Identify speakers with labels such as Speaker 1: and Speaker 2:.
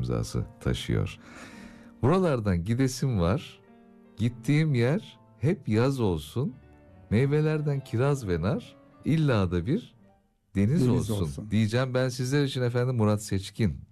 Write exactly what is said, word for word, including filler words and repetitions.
Speaker 1: imzası taşıyor. Buralardan gidesim var. Gittiğim yer hep yaz olsun. Meyvelerden kiraz ve nar, illa da bir deniz,
Speaker 2: Deniz
Speaker 1: olsun.
Speaker 2: olsun.
Speaker 1: Diyeceğim ben sizler için efendim, Murat Seçkin